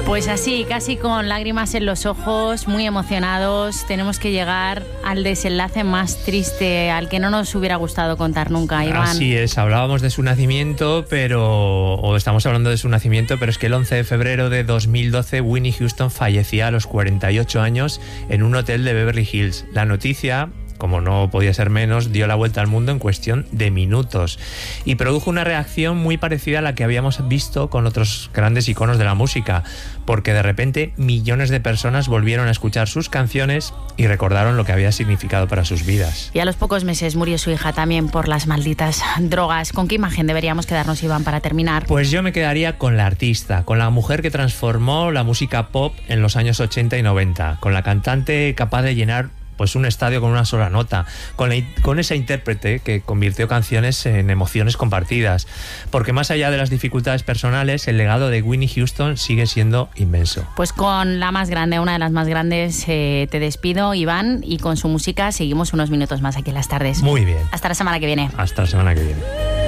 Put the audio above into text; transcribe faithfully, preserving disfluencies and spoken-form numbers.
Pues así, casi con lágrimas en los ojos, muy emocionados, tenemos que llegar al desenlace más triste, al que no nos hubiera gustado contar nunca, Iván. Así es, hablábamos de su nacimiento, pero o estamos hablando de su nacimiento, pero es que el once de febrero de dos mil doce Whitney Houston fallecía a los cuarenta y ocho años en un hotel de Beverly Hills. La noticia, como no podía ser menos, dio la vuelta al mundo en cuestión de minutos y produjo una reacción muy parecida a la que habíamos visto con otros grandes iconos de la música, porque de repente millones de personas volvieron a escuchar sus canciones y recordaron lo que había significado para sus vidas. Y a los pocos meses murió su hija también por las malditas drogas. ¿Con qué imagen deberíamos quedarnos, Iván, para terminar? Pues yo me quedaría con la artista, con la mujer que transformó la música pop en los años ochenta y noventa, con la cantante capaz de llenar pues un estadio con una sola nota, con, la, con esa intérprete que convirtió canciones en emociones compartidas, porque más allá de las dificultades personales, el legado de Whitney Houston sigue siendo inmenso. Pues con la más grande, una de las más grandes, eh, te despido, Iván, y con su música seguimos unos minutos más aquí en Las Tardes. Muy bien. Hasta la semana que viene. Hasta la semana que viene.